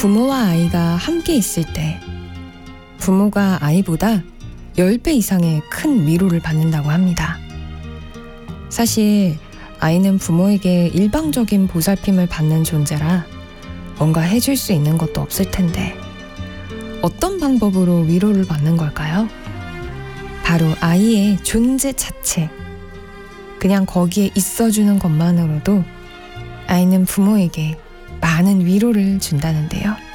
부모와 아이가 함께 있을 때 부모가 아이보다 10배 이상의 큰 위로를 받는다고 합니다. 사실 아이는 부모에게 일방적인 보살핌을 받는 존재라 뭔가 해줄 수 있는 것도 없을 텐데 어떤 방법으로 위로를 받는 걸까요? 바로 아이의 존재 자체. 그냥 거기에 있어주는 것만으로도 아이는 부모에게 많은 위로를 준다는데요.